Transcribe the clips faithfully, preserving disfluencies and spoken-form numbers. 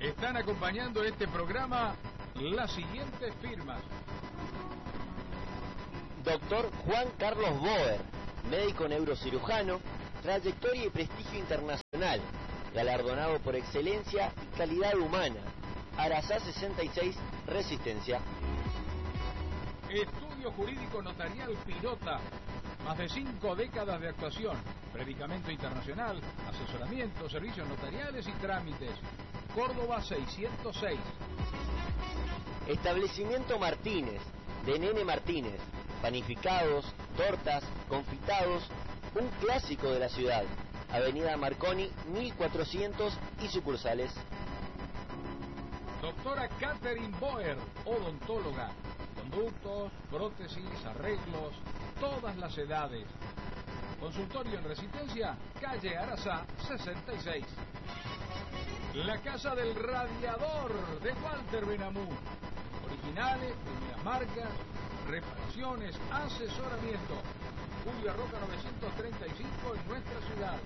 Están acompañando este programa las siguientes firmas. Doctor Juan Carlos Boer, médico neurocirujano, trayectoria y prestigio internacional, galardonado por excelencia y calidad humana. Arasá sesenta y seis, Resistencia. Estudio Jurídico Notarial Pirota, más de cinco décadas de actuación, predicamento internacional, asesoramiento, servicios notariales y trámites. Córdoba seiscientos seis. Establecimiento Martínez, de Nene Martínez, panificados, tortas, confitados, un clásico de la ciudad. Avenida Marconi mil cuatrocientos y sucursales. Doctora Catherine Boer, odontóloga, conductos, prótesis, arreglos, todas las edades. Consultorio en Resistencia, calle Arasá sesenta y seis. La Casa del Radiador de Walter Benamú. Originales, primeras marcas, reparaciones, asesoramiento. Julio Roca novecientos treinta y cinco en nuestra ciudad.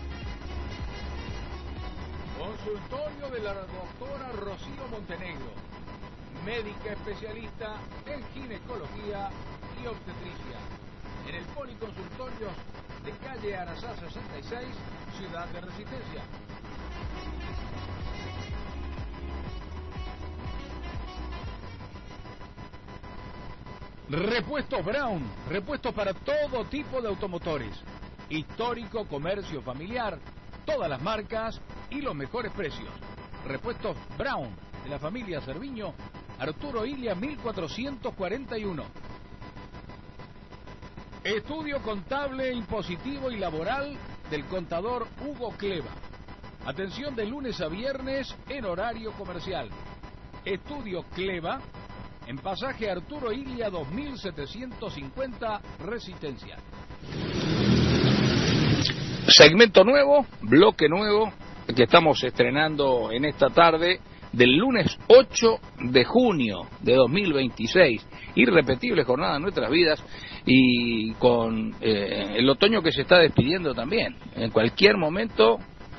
Consultorio de la doctora Rocío Montenegro, médica especialista en ginecología y obstetricia, en el Policonsultorio de calle Arasá sesenta y seis, Ciudad de Resistencia. Repuestos Brown, repuestos para todo tipo de automotores, histórico, comercio familiar, todas las marcas y los mejores precios. Repuestos Brown, de la familia Cerviño, Arturo Ilia mil cuatrocientos cuarenta y uno. Estudio contable, impositivo y laboral del contador Hugo Cleva. Atención de lunes a viernes en horario comercial. Estudio Cleva, en pasaje Arturo Ilia dos mil setecientos cincuenta, Resistencia. Segmento nuevo, bloque nuevo, que estamos estrenando en esta tarde del lunes ocho de junio de dos mil veintiséis. Irrepetible jornada en nuestras vidas y con eh, el otoño que se está despidiendo también. En cualquier momento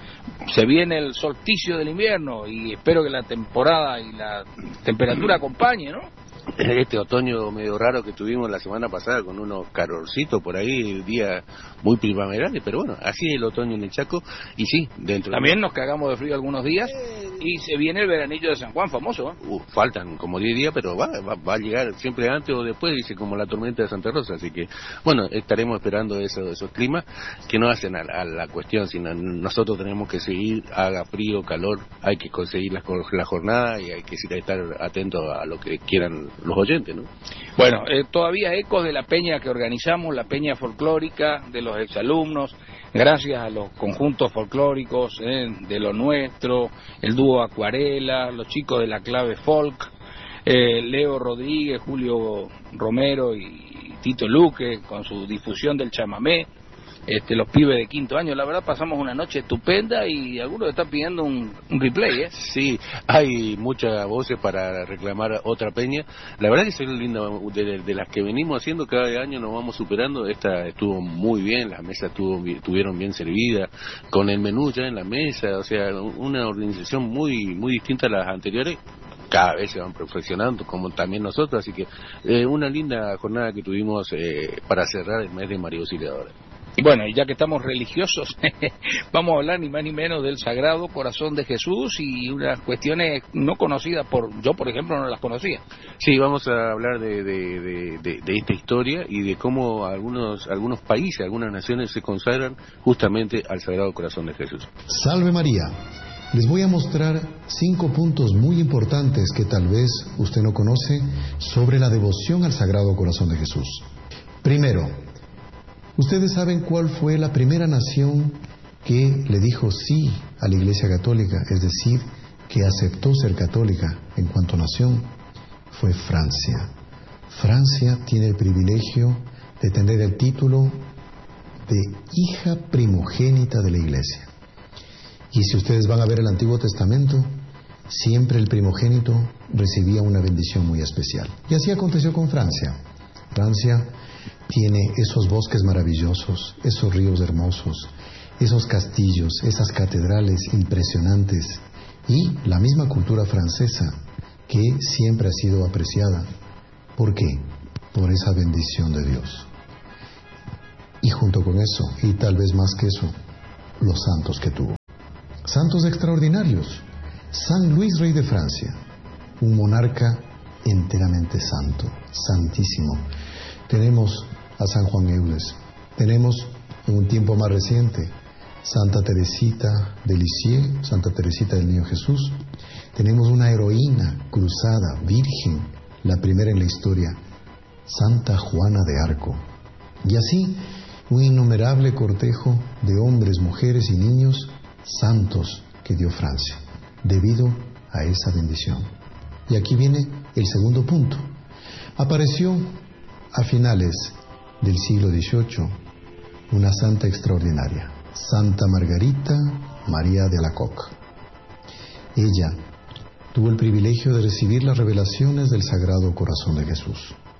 se viene el solsticio del invierno y espero que la temporada y la temperatura acompañe, ¿no? Este otoño medio raro que tuvimos la semana pasada con unos calorcitos por ahí, días muy primaverales, pero bueno, así es el otoño en el Chaco y sí, dentro también de... nos cagamos de frío algunos días y se viene el veranillo de San Juan famoso, ¿eh? Uh, faltan como diez días, pero va, va, va a llegar siempre antes o después, dice, como la tormenta de Santa Rosa, así que bueno, estaremos esperando eso, esos climas que no hacen a, a la cuestión, sino nosotros tenemos que seguir, haga frío, calor, hay que conseguir la, la jornada y hay que estar atentos a lo que quieran los oyentes, ¿no? Bueno, eh, todavía ecos de la peña que organizamos, la peña folclórica de los exalumnos, gracias a los conjuntos folclóricos eh, de Lo Nuestro, el dúo Acuarela, los chicos de la clave folk, eh, Leo Rodríguez, Julio Romero y Tito Luque con su difusión del chamamé. Este, los pibes de quinto año, la verdad pasamos una noche estupenda y algunos están pidiendo un, un replay, ¿eh? Sí, hay muchas voces para reclamar otra peña. La verdad que son lindas, de, de las que venimos haciendo cada año nos vamos superando. Esta estuvo muy bien, las mesas estuvo, estuvieron bien servidas, con el menú ya en la mesa, o sea, una organización muy, muy distinta a las anteriores. Cada vez se van perfeccionando, como también nosotros, así que eh, una linda jornada que tuvimos eh, para cerrar el mes de María Auxiliadora. Y bueno, y ya que estamos religiosos, vamos a hablar ni más ni menos del Sagrado Corazón de Jesús y unas cuestiones no conocidas por, yo por ejemplo no las conocía. Sí, vamos a hablar de, de, de, de, de esta historia y de cómo algunos, algunos países, algunas naciones se consagran justamente al Sagrado Corazón de Jesús. Salve María. Les voy a mostrar cinco puntos muy importantes que tal vez usted no conoce sobre la devoción al Sagrado Corazón de Jesús. Primero, ¿ustedes saben cuál fue la primera nación que le dijo sí a la Iglesia Católica? Es decir, que aceptó ser católica en cuanto a nación. Fue Francia. Francia tiene el privilegio de tener el título de hija primogénita de la Iglesia. Y si ustedes van a ver el Antiguo Testamento, siempre el primogénito recibía una bendición muy especial. Y así aconteció con Francia. Francia tiene esos bosques maravillosos, esos ríos hermosos, esos castillos, esas catedrales impresionantes y la misma cultura francesa, que siempre ha sido apreciada. ¿Por qué? Por esa bendición de Dios. Y junto con eso, y tal vez más que eso, los santos que tuvo. Santos extraordinarios. San Luis, rey de Francia, un monarca enteramente santo, santísimo. Tenemos a San Juan Eudes. Tenemos, en un tiempo más reciente, Santa Teresita de Lisieux, Santa Teresita del Niño Jesús. Tenemos una heroína cruzada, virgen, la primera en la historia, Santa Juana de Arco. Y así, un innumerable cortejo de hombres, mujeres y niños santos que dio Francia, debido a esa bendición. Y aquí viene el segundo punto. Apareció a finales del siglo dieciocho una santa extraordinaria, Santa Margarita María de Alacoque. Ella tuvo el privilegio de recibir las revelaciones del Sagrado Corazón de Jesús.